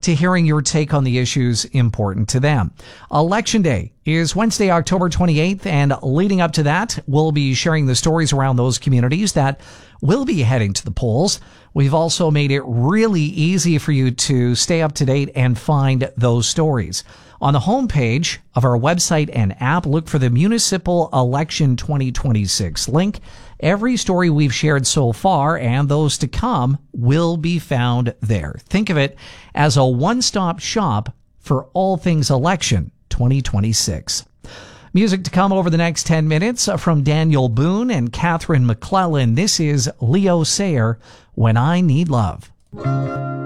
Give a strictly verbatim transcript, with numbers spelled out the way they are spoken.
to hearing your take on the issues important to them. Election Day is Wednesday, October twenty-eighth, and leading up to that, we'll be sharing the stories around those communities that will be heading to the polls. We've also made it really easy for you to stay up to date and find those stories. On the homepage of our website and app, look for the Municipal Election twenty twenty-six link. Every story we've shared so far and those to come will be found there. Think of it as a one-stop shop for all things election twenty twenty-six. Music to come over the next ten minutes from Daniel Boone and Catherine McClellan. This is Leo Sayer, When I Need Love.